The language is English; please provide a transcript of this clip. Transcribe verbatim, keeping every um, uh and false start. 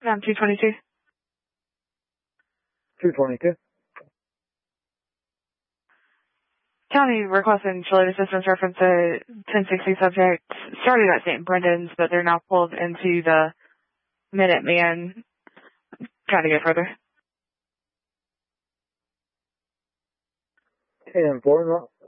Um, two twenty-two. two twenty-two. County requesting utility assistance reference a ten sixty subject started at Saint Brendan's, but they're now pulled into the Minuteman. Trying to get further. ten four,